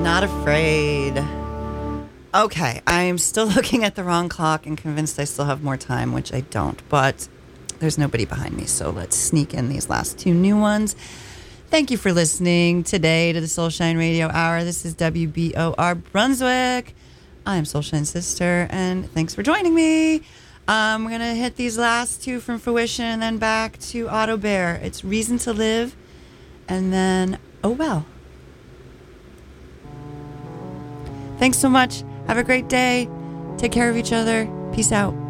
Not Afraid. Okay, I'm still looking at the wrong clock and convinced I still have more time, which I don't, but there's nobody behind me, so let's sneak in these last two new ones. Thank you for listening today to the Soulshine Radio Hour. This is WBOR Brunswick. I'm Soulshine's sister, and thanks for joining me. We're going to hit these last two from Fruition and then back to Otto Bear. It's Reason to Live, and then Oh Well. Thanks so much. Have a great day. Take care of each other. Peace out.